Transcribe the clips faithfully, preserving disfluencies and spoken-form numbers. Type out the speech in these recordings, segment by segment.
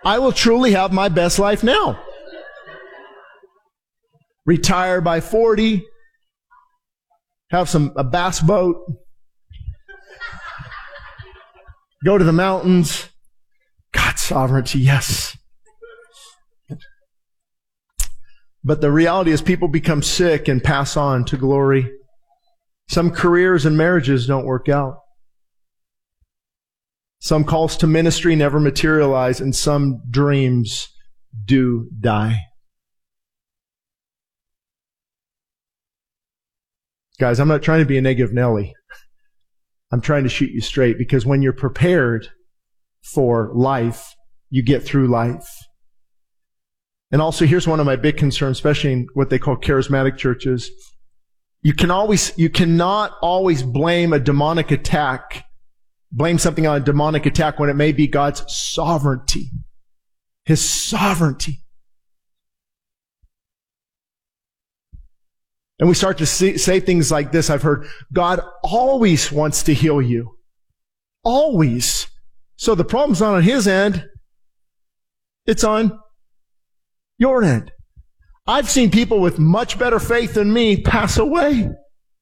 I will truly have my best life now. Retire by forty. Have some a bass boat. Go to the mountains. God's sovereignty, yes. But the reality is people become sick and pass on to glory. Some careers and marriages don't work out. Some calls to ministry never materialize, and some dreams do die. Guys, I'm not trying to be a negative Nelly. I'm trying to shoot you straight, because when you're prepared for life, you get through life. And also, here's one of my big concerns, especially in what they call charismatic churches. You can always, you cannot always blame a demonic attack, blame something on a demonic attack when it may be God's sovereignty. His sovereignty. And we start to see, say things like this. I've heard, God always wants to heal you. Always. So the problem's not on his end. It's on your end. I've seen people with much better faith than me pass away.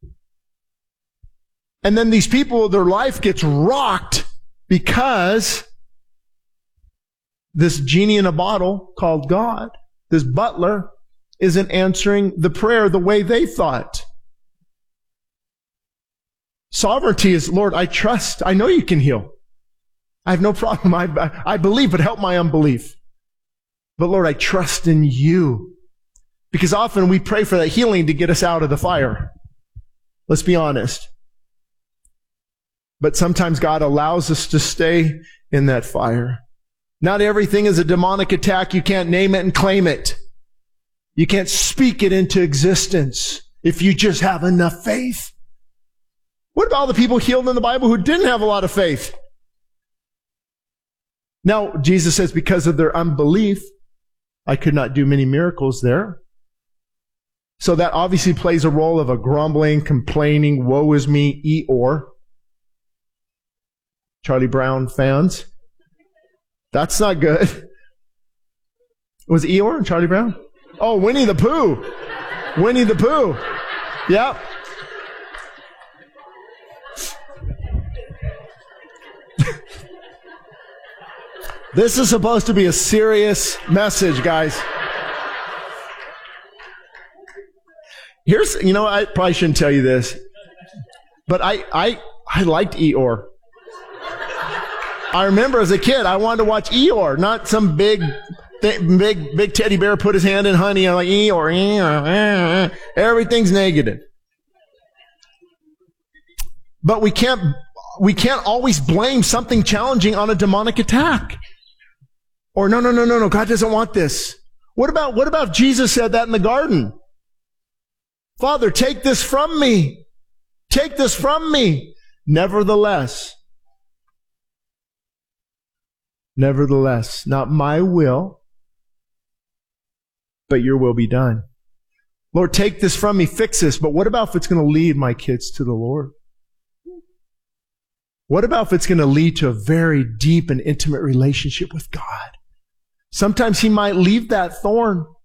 And then these people, their life gets rocked because this genie in a bottle called God, this butler, isn't answering the prayer the way they thought. Sovereignty is, Lord, I trust. I know you can heal. I have no problem. I, I believe, but help my unbelief. But Lord, I trust in you. Because often we pray for that healing to get us out of the fire. Let's be honest. But sometimes God allows us to stay in that fire. Not everything is a demonic attack. You can't name it and claim it. You can't speak it into existence if you just have enough faith. What about all the people healed in the Bible who didn't have a lot of faith? Now, Jesus says, because of their unbelief, I could not do many miracles there. So that obviously plays a role of a grumbling, complaining, woe is me, Eeyore. Charlie Brown fans. That's not good. Was it Eeyore and Charlie Brown? Oh, Winnie the Pooh. Winnie the Pooh. Yep. This is supposed to be a serious message, guys. Here's, you know, I probably shouldn't tell you this, but I, I, I liked Eeyore. I remember as a kid, I wanted to watch Eeyore, not some big, th- big, big teddy bear put his hand in honey. I'm like, Eeyore, Eeyore, everything's negative. But we can't, we can't always blame something challenging on a demonic attack. Or no, no, no, no, no, God doesn't want this. What about, what about if Jesus said that in the garden? Father, take this from me. Take this from me. Nevertheless, nevertheless, not my will, but your will be done. Lord, take this from me, fix this. But what about if it's going to lead my kids to the Lord? What about if it's going to lead to a very deep and intimate relationship with God? Sometimes he might leave that thorn.